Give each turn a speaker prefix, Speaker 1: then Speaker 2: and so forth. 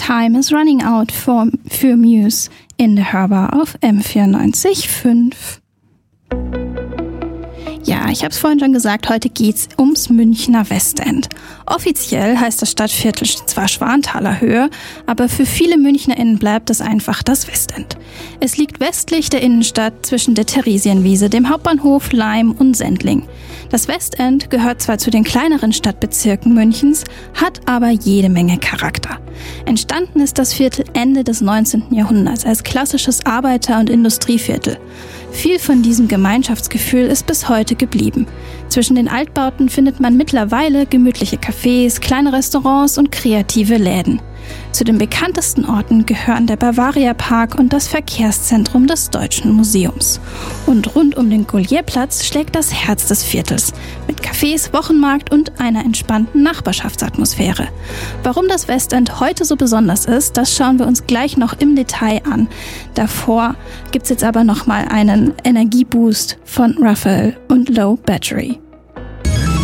Speaker 1: Time is Running Out für Muse in der Hörbar auf M94.5. Ja, ich habe es vorhin schon gesagt, heute geht's ums Münchner Westend. Offiziell heißt das Stadtviertel zwar Schwanthaler Höhe, aber für viele MünchnerInnen bleibt es einfach das Westend. Es liegt westlich der Innenstadt zwischen der Theresienwiese, dem Hauptbahnhof Laim und Sendling. Das Westend gehört zwar zu den kleineren Stadtbezirken Münchens, hat aber jede Menge Charakter. Entstanden ist das Viertel Ende des 19. Jahrhunderts als klassisches Arbeiter- und Industrieviertel. Viel von diesem Gemeinschaftsgefühl ist bis heute geblieben. Zwischen den Altbauten findet man mittlerweile gemütliche Cafés, kleine Restaurants und kreative Läden. Zu den bekanntesten Orten gehören der Bavaria Park und das Verkehrszentrum des Deutschen Museums. Und rund um den Gollierplatz schlägt das Herz des Viertels, mit Cafés, Wochenmarkt und einer entspannten Nachbarschaftsatmosphäre. Warum das Westend heute so besonders ist, das schauen wir uns gleich noch im Detail an. Davor gibt's jetzt aber nochmal einen Energieboost von Raphael und Low Battery.